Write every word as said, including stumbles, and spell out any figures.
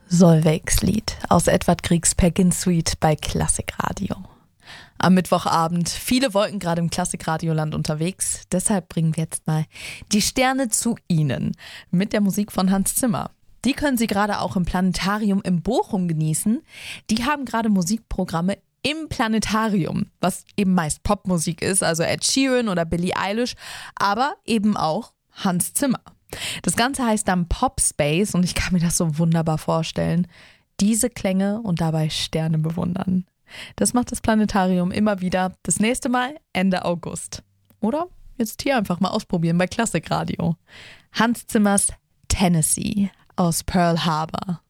Solveigs Lied aus Edvard Griegs Pekin Suite bei Klassikradio. Am Mittwochabend, viele Wolken gerade im Klassikradioland unterwegs, deshalb bringen wir jetzt mal die Sterne zu Ihnen mit der Musik von Hans Zimmer. Die können Sie gerade auch im Planetarium in Bochum genießen. Die haben gerade Musikprogramme im Planetarium, was eben meist Popmusik ist, also Ed Sheeran oder Billie Eilish, aber eben auch Hans Zimmer. Das Ganze heißt dann Pop Space und ich kann mir das so wunderbar vorstellen. Diese Klänge und dabei Sterne bewundern. Das macht das Planetarium immer wieder. Das nächste Mal Ende August. Oder jetzt hier einfach mal ausprobieren bei Klassikradio. Hans Zimmers Tennessee aus Pearl Harbor.